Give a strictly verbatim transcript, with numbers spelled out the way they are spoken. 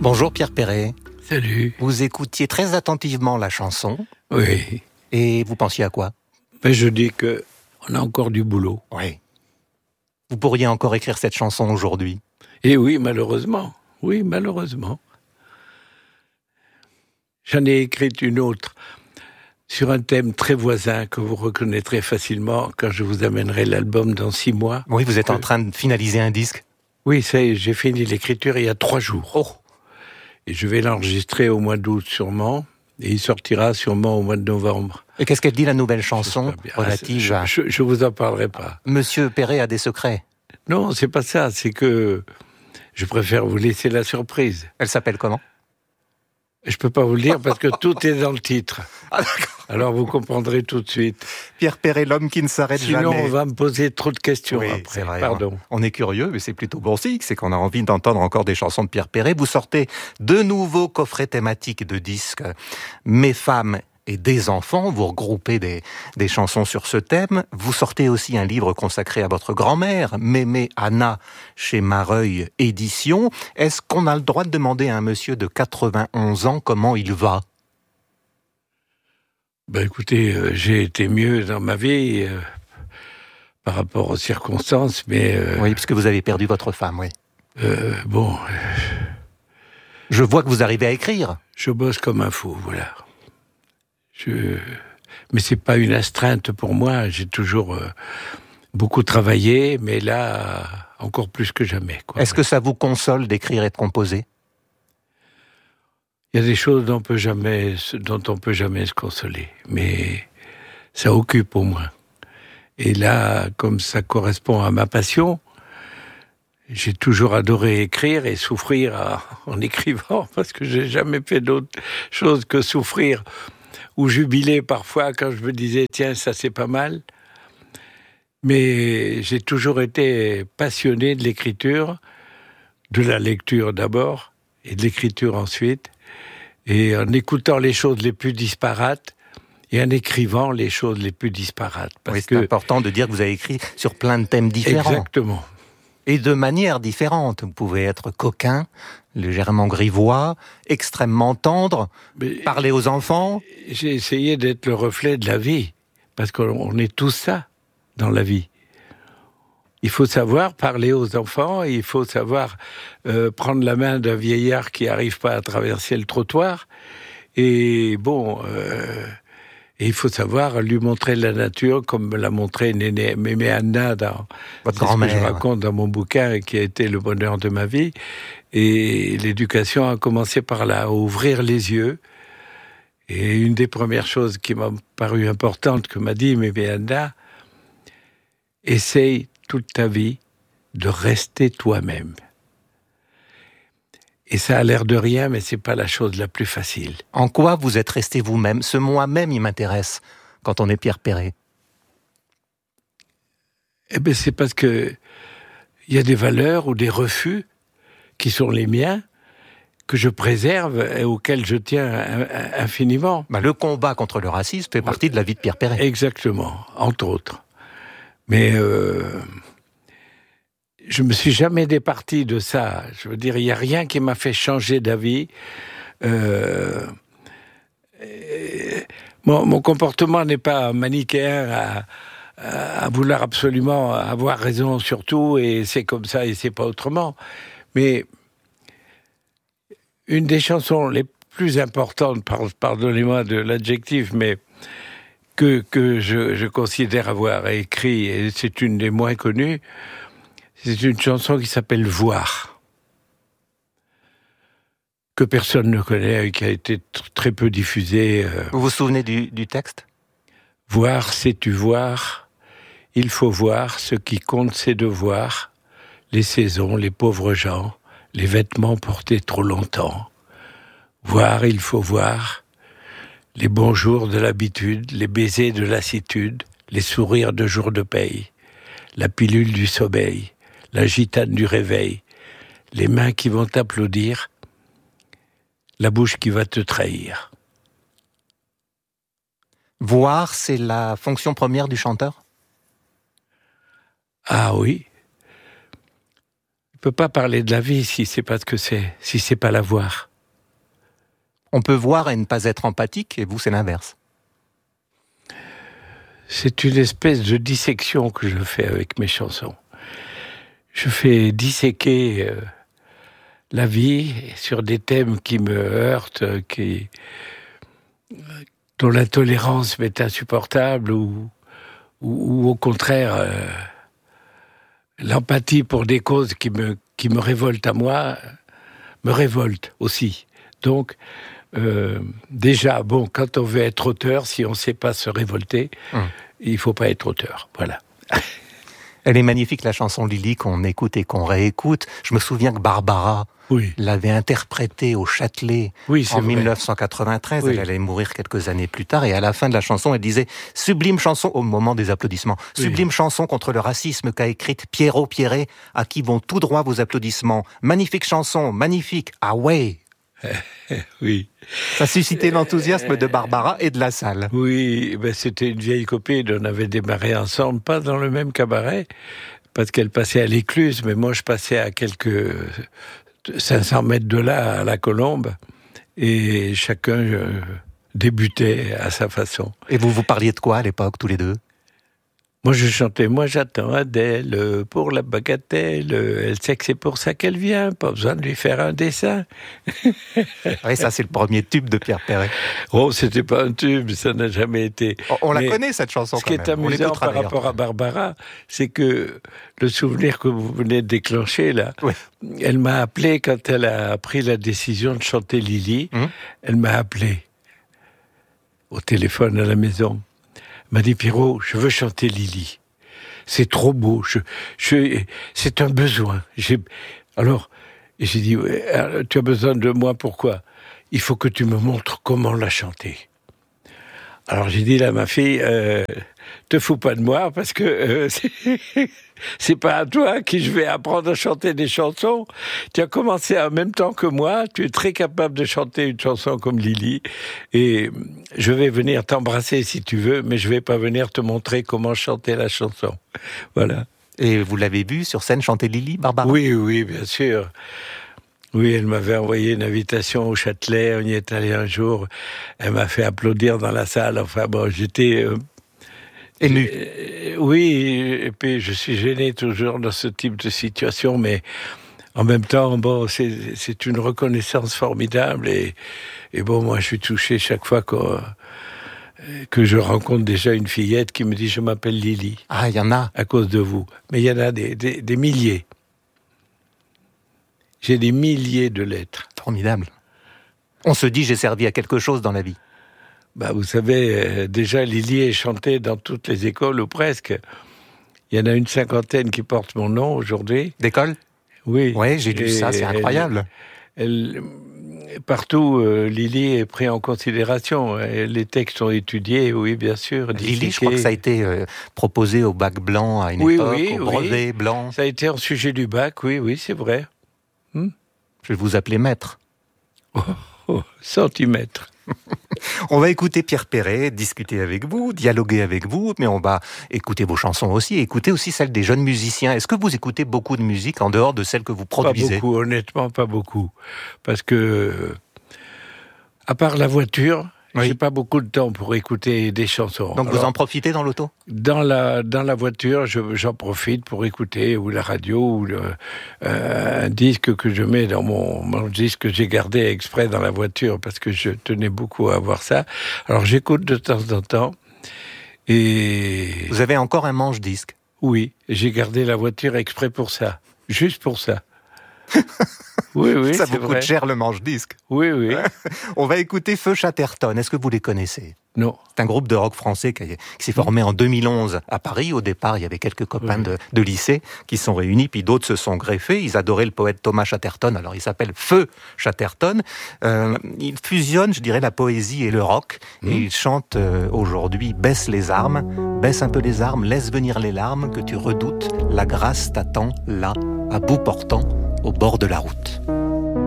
Bonjour Pierre Perret. Salut. Vous écoutiez très attentivement la chanson. Oui. Et vous pensiez à quoi? Ben, je dis que on a encore du boulot. Oui. Vous pourriez encore écrire cette chanson aujourd'hui? Et oui, malheureusement. Oui, malheureusement. J'en ai écrit une autre sur un thème très voisin que vous reconnaîtrez facilement quand je vous amènerai l'album dans six mois. Oui, vous êtes Euh, en train de finaliser un disque. Oui, ça y est, j'ai fini l'écriture il y a trois jours. Oh. Et je vais l'enregistrer au mois d'août sûrement. Et il sortira sûrement au mois de novembre. Et qu'est-ce qu'elle dit, la nouvelle chanson J'espère bien. relative Ah, à... Je, je, je vous en parlerai pas. Monsieur Perret a des secrets. Non, c'est pas ça. C'est que je préfère vous laisser la surprise. Elle s'appelle comment? Je peux pas vous le dire parce que tout est dans le titre. Ah, d'accord. Alors vous comprendrez tout de suite. Pierre Perret, l'homme qui ne s'arrête Sinon, jamais. on va me poser trop de questions Oui, après. c'est vrai. Pardon. On est curieux, mais c'est plutôt bon signe. C'est qu'on a envie d'entendre encore des chansons de Pierre Perret. Vous sortez deux nouveaux coffrets thématiques de disques, Mes femmes et des enfants. Vous regroupez des, des chansons sur ce thème. Vous sortez aussi un livre consacré à votre grand-mère, Mémé Anna, chez Mareuil Éditions. Est-ce qu'on a le droit de demander à un monsieur de quatre-vingt-onze ans comment il va? Ben écoutez, euh, j'ai été mieux dans ma vie euh, par rapport aux circonstances, mais euh, Oui, puisque vous avez perdu votre femme, oui. euh, bon, euh, Je vois que vous arrivez à écrire. je bosse comme un fou, voilà. Je... Mais c'est pas une astreinte pour moi. J'ai toujours euh, beaucoup travaillé, mais là, encore plus que jamais, quoi. Est-ce que ça vous console d'écrire et de composer? Il y a des choses dont on peut jamais, dont on peut jamais se consoler, mais ça occupe au moins. Et là, comme ça correspond à ma passion, j'ai toujours adoré écrire et souffrir à, en écrivant, parce que j'ai jamais fait d'autre chose que souffrir ou jubiler parfois quand je me disais tiens, ça c'est pas mal. Mais j'ai toujours été passionné de l'écriture, de la lecture d'abord et de l'écriture ensuite. Et en écoutant les choses les plus disparates et en écrivant les choses les plus disparates. Parce oui, c'est que... important de dire que vous avez écrit sur plein de thèmes différents. Exactement. Et de manières différentes. Vous pouvez être coquin, légèrement grivois, extrêmement tendre, Mais parler aux enfants. J'ai essayé d'être le reflet de la vie, parce qu'on est tous ça dans la vie. Il faut savoir parler aux enfants, il faut savoir euh, prendre la main d'un vieillard qui n'arrive pas à traverser le trottoir, et bon, euh, et il faut savoir lui montrer la nature comme me l'a montré Néné, Mémé Anna dans Votre c'est grand-mère. ce que je raconte dans mon bouquin qui a été le bonheur de ma vie. Et l'éducation a commencé par là, à ouvrir les yeux. Et une des premières choses qui m'a paru importante que m'a dit Mémé Anna, essaye toute ta vie de rester toi-même. Et ça a l'air de rien, mais c'est pas la chose la plus facile. En quoi vous êtes resté vous-même? Ce moi-même, il m'intéresse quand on est Pierre Perret. Eh bien, c'est parce que il y a des valeurs ou des refus qui sont les miens, que je préserve et auxquels je tiens infiniment. Bah, le combat contre le racisme fait partie de la vie de Pierre Perret. Exactement, entre autres. Mais euh, je me suis jamais départi de ça. Je veux dire, il n'y a rien qui m'a fait changer d'avis. Euh, mon, mon comportement n'est pas manichéen à, à, à vouloir absolument avoir raison sur tout, et c'est comme ça et c'est pas autrement. Mais une des chansons les plus importantes, pardonnez-moi de l'adjectif, mais que, que je, je considère avoir écrit, et c'est une des moins connues, c'est une chanson qui s'appelle « Voir », que personne ne connaît et qui a été très peu diffusée. Vous vous souvenez du, du texte? « Voir, sais-tu voir? Il faut voir, ce qui compte c'est de voir les saisons, les pauvres gens, les vêtements portés trop longtemps. Voir, il faut voir les bons jours de l'habitude, les baisers de lassitude, les sourires de jour de paye, la pilule du sommeil, la gitane du réveil, les mains qui vont t'applaudir, la bouche qui va te trahir. » Voir, c'est la fonction première du chanteur? Ah oui. ne peut pas parler de la vie si c'est pas ce que c'est, si c'est pas la voir. On peut voir et ne pas être empathique, et vous, c'est l'inverse. C'est une espèce de dissection que je fais avec mes chansons. Je fais disséquer euh, la vie sur des thèmes qui me heurtent, qui, dont l'intolérance m'est insupportable, ou, ou, ou au contraire, euh, l'empathie pour des causes qui me, qui me révoltent à moi, me révolte aussi. Donc, euh, déjà, bon, quand on veut être auteur, si on ne sait pas se révolter, mmh. il ne faut pas être auteur. Voilà. Elle est magnifique, la chanson Lily, qu'on écoute et qu'on réécoute. Je me souviens que Barbara oui. l'avait interprétée au Châtelet oui, en vrai. dix-neuf cent quatre-vingt-treize. Oui. Elle allait mourir quelques années plus tard. Et à la fin de la chanson, elle disait « Sublime chanson », au moment des applaudissements, oui. « Sublime chanson contre le racisme qu'a écrite Pierrot Pierret, à qui vont tout droit vos applaudissements. Magnifique chanson, magnifique, ah ouais !» Oui. Ça suscitait l'enthousiasme de Barbara et de la salle. Oui, ben c'était une vieille copine, on avait démarré ensemble, pas dans le même cabaret, parce qu'elle passait à l'Écluse, mais moi je passais à quelques cinq cents mètres de là, à la Colombe, et chacun euh, débutait à sa façon. Et vous vous parliez de quoi à l'époque, tous les deux ? Moi, je chantais « Moi, j'attends Adèle pour la bagatelle. Elle sait que c'est pour ça qu'elle vient. Pas besoin de lui faire un dessin. » Oui, ça, c'est le premier tube de Pierre Perret. Oh, c'était pas un tube, ça n'a jamais été. On, on la Mais connaît, cette chanson, ce quand qui même. est amusant par rapport à Barbara, c'est que le souvenir que vous venez de déclencher, là, oui. elle m'a appelé quand elle a pris la décision de chanter Lily. Mmh. Elle m'a appelé au téléphone à la maison. M'a dit, Pierrot, je veux chanter Lily. C'est trop beau. Je, je, c'est un besoin. J'ai, alors, j'ai dit, ouais, tu as besoin de moi, pourquoi ? Il faut que tu me montres comment la chanter. Alors j'ai dit là, ma fille, euh, te fous pas de moi, parce que euh, c'est, c'est pas à toi qui je vais apprendre à chanter des chansons. Tu as commencé en même temps que moi, tu es très capable de chanter une chanson comme Lily, et je vais venir t'embrasser si tu veux, mais je vais pas venir te montrer comment chanter la chanson. Voilà. Et vous l'avez vue sur scène chanter Lily, Barbara ? Oui, oui, bien sûr. Oui, elle m'avait envoyé une invitation au Châtelet, on y est allé un jour, elle m'a fait applaudir dans la salle, enfin bon, j'étais... Euh, ému. Euh, oui, et puis je suis gêné toujours dans ce type de situation, mais en même temps, bon, c'est, c'est une reconnaissance formidable, et, et bon, moi je suis touché chaque fois que, que je rencontre déjà une fillette qui me dit « je m'appelle Lily ». Ah, il y en a. À cause de vous. Mais il y en a des, des, des milliers. J'ai des milliers de lettres. Formidable. On se dit, j'ai servi à quelque chose dans la vie. Bah, vous savez, euh, déjà, Lily est chantée dans toutes les écoles, ou presque. Il y en a une cinquantaine qui portent mon nom aujourd'hui. D'école ? Oui. Oui, j'ai lu Et ça, c'est incroyable. Elle, elle, partout, euh, Lily est prise en considération. Les textes sont étudiés, oui, bien sûr. Lily, je crois que ça a été euh, proposé au bac blanc à une oui, époque, oui, au brevet oui. blanc. Ça a été en sujet du bac, oui, oui, c'est vrai. Hmm? Je vais vous appeler maître. Oh, oh, centimètre. On va écouter Pierre Perret, discuter avec vous, dialoguer avec vous, mais on va écouter vos chansons aussi, écouter aussi celles des jeunes musiciens. Est-ce que vous écoutez beaucoup de musique en dehors de celles que vous produisez ? Pas beaucoup, honnêtement, pas beaucoup. Parce que, à part la voiture, oui. j'ai pas beaucoup de temps pour écouter des chansons. Donc Alors, vous en profitez dans l'auto ? Dans la, dans la voiture, je, j'en profite pour écouter, ou la radio, ou le, euh, un disque que je mets dans mon, mon disque que j'ai gardé exprès dans la voiture, parce que je tenais beaucoup à avoir ça. Alors j'écoute de temps en temps, et... Vous avez encore un manche-disque ? Oui, j'ai gardé la voiture exprès pour ça, juste pour ça. Oui, oui, ça c'est vous vrai. coûte cher le manche-disque. Oui, oui. On va écouter Feu Chatterton. Est-ce que vous les connaissez ? Non. C'est un groupe de rock français qui, a, qui s'est formé en deux mille onze à Paris. Au départ, il y avait quelques copains oui. de, de lycée qui sont réunis, puis d'autres se sont greffés. Ils adoraient le poète Thomas Chatterton, alors il s'appelle Feu Chatterton. Euh, il fusionne, je dirais, la poésie et le rock. Mmh. Et il chante euh, aujourd'hui « Baisse les armes, baisse un peu les armes, laisse venir les larmes que tu redoutes. La grâce t'attend là, à bout portant, au bord de la route. »